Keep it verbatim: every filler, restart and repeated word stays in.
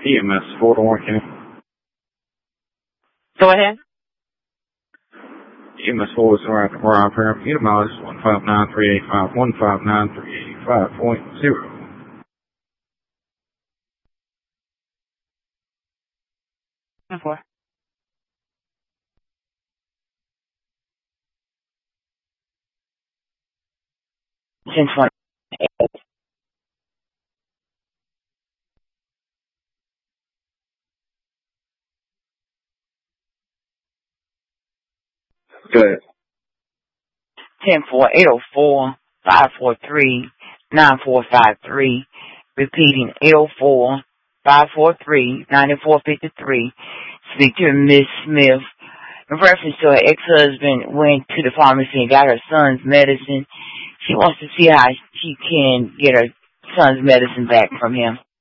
E M S four to one, Kenny. Go ahead. E M S four is around the Mariah Pyramid. Unit mileage one five nine three eight five, one five nine three eight five point zero. ten four. ten twenty. Good. ten four, eight oh four, five four three, nine four five three. Repeating, eight oh four, five four three, nine four five three. Speak to Miss Smith. In reference to her ex-husband went to the pharmacy and got her son's medicine. She wants to see how she can get her son's medicine back from him.